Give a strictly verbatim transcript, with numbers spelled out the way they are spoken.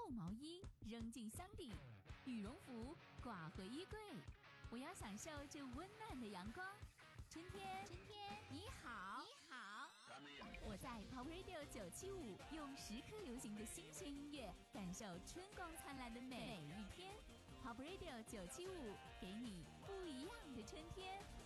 旧毛衣扔进箱底，羽绒服挂回衣柜。我要享受这温暖的阳光。春天， 春天你好， 你好。 我在 Pop Radio 九七五用时刻流行的新鲜音乐，感受春光灿烂的每一天。Pop Radio 九七五给你不一样的春天。